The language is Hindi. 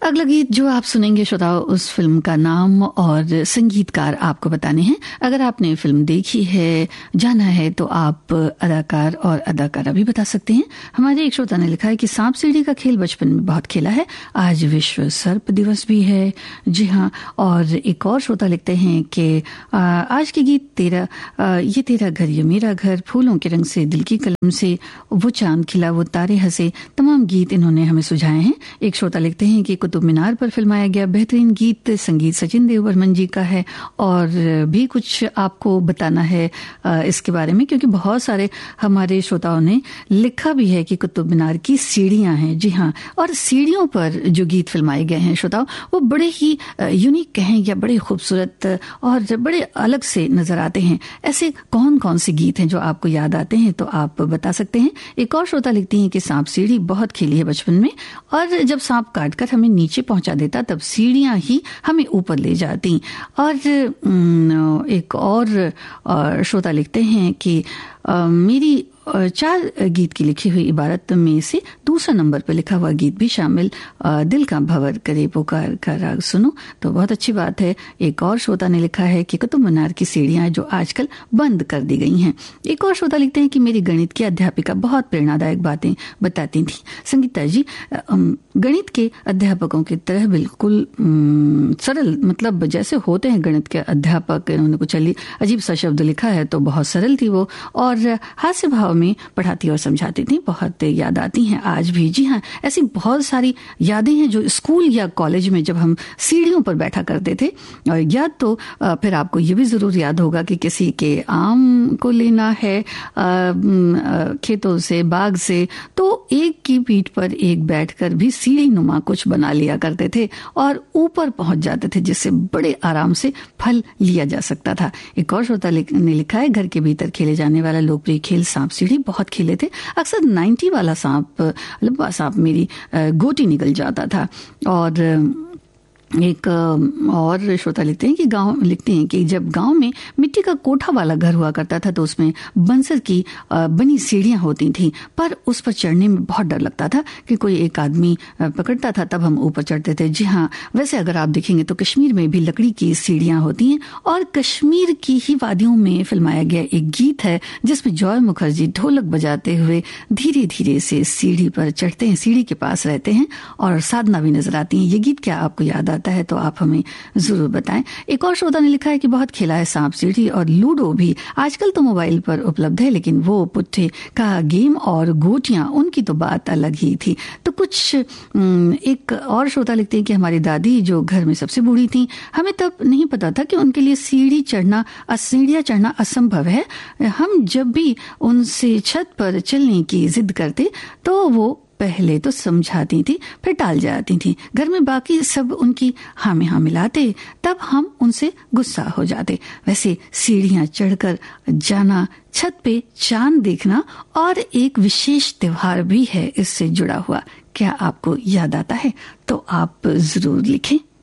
अगला गीत जो आप सुनेंगे श्रोताओ, उस फिल्म का नाम और संगीतकार आपको बताने हैं। अगर आपने फिल्म देखी है, जाना है, तो आप अदाकार और अदाकारा भी बता सकते हैं। हमारे एक श्रोता ने लिखा है कि सांप सीढ़ी का खेल बचपन में बहुत खेला है, आज विश्व सर्प दिवस भी है। जी हाँ। और एक और श्रोता लिखते हैं कि आज के गीत ये तेरा घर ये मेरा घर, फूलों के रंग से, दिल की कलम से, वो चांद खिला वो तारे हंसे, तमाम गीत इन्होंने हमें सुझाए हैं। एक श्रोता लिखते हैं कि कुतुब मीनार पर फिल्माया गया बेहतरीन गीत, संगीत सचिन देव बर्मन जी का है, और भी कुछ आपको बताना है इसके बारे में, क्योंकि बहुत सारे हमारे श्रोताओं ने लिखा भी है कि कुतुब मीनार की सीढ़ियां हैं। जी हाँ, और सीढ़ियों पर जो गीत फिल्माए गए हैं श्रोताओं, वो बड़े ही यूनिक कहें या बड़े खूबसूरत और बड़े अलग से नजर आते हैं। ऐसे कौन कौन से गीत हैं जो आपको याद आते हैं, तो आप बता सकते हैं। एक और श्रोता लिखती हैं कि सांप सीढ़ी बहुत खेली है बचपन में, और जब सांप काटकर हमें नीचे पहुंचा देता तब सीढ़ियां ही हमें ऊपर ले जाती। और एक और श्रोता लिखते हैं कि मेरी 4 गीत की लिखी हुई इबारत में से दूसरा नंबर पर लिखा हुआ गीत भी शामिल, दिल का भंवर करे पुकार का राग सुनो, तो बहुत अच्छी बात है। एक और श्रोता ने लिखा है कि कुतुब मीनार की सीढ़ियां जो आजकल बंद कर दी गई हैं। एक और श्रोता लिखते हैं कि मेरी गणित की अध्यापिका बहुत प्रेरणादायक बातें बताती थी। संगीता जी, गणित के अध्यापकों की तरह बिल्कुल सरल, मतलब जैसे होते हैं गणित के अध्यापक, इन्होंने कुछ अजीब सा शब्द लिखा है, तो बहुत सरल थी वो, और हास्य भाव में पढ़ाती और समझाती थी, बहुत याद आती हैं आज भी। जी हाँ, ऐसी बहुत सारी यादें हैं जो स्कूल या कॉलेज में जब हम सीढ़ियों पर बैठा करते थे। और याद तो फिर आपको ये भी जरूर याद होगा कि किसी के आम को लेना है खेतों से, बाग से, तो एक की पीठ पर एक बैठकर भी सीढ़ी नुमा कुछ बना लिया करते थे और ऊपर पहुंच जाते थे, जिससे बड़े आराम से फल लिया जा सकता था। एक और श्रोता ने लिखा है, घर के भीतर खेले जाने वाला लोकप्रिय खेल सांप सीढ़ी बहुत खेले थे। अक्सर 90 वाला सांप, लंबा सांप मेरी गोटी निकल जाता था। और एक और श्रोता लिखते हैं कि जब गांव में मिट्टी का कोठा वाला घर हुआ करता था तो उसमें बंसर की बनी सीढ़ियां होती थी, पर उस पर चढ़ने में बहुत डर लगता था कि कोई एक आदमी पकड़ता था, तब हम ऊपर चढ़ते थे। जी हाँ, वैसे अगर आप देखेंगे तो कश्मीर में भी लकड़ी की सीढ़ियां होती हैं, और कश्मीर की ही वादियों में फिल्माया गया एक गीत है जिसमें जॉय मुखर्जी ढोलक बजाते हुए धीरे धीरे से सीढ़ी पर चढ़ते हैं, सीढ़ी के पास रहते हैं और साधना भी नजर आती है। ये गीत क्या आपको याद आता है, तो आप हमें जरूर बताएं। एक और श्रोता ने लिखा है कि बहुत खेला है सांप सीढ़ी और लूडो भी, आजकल तो मोबाइल पर उपलब्ध है, लेकिन वो पुट्ठे का गेम और गोटियां, उनकी तो बात अलग ही थी। तो कुछ एक और श्रोता लिखते हैं कि हमारी दादी जो घर में सबसे बूढ़ी थी, हमें तब नहीं पता था कि उनके लिए सीढ़ियां चढ़ना असंभव है। हम जब भी उनसे छत पर चलने की जिद करते तो वो पहले तो समझाती थी, फिर टाल जाती थी। घर में बाकी सब उनकी हाँ में हाँ मिलाते, तब हम उनसे गुस्सा हो जाते। वैसे सीढ़ियां चढ़कर जाना, छत पे चांद देखना और एक विशेष त्योहार भी है इससे जुड़ा हुआ, क्या आपको याद आता है? तो आप जरूर लिखें।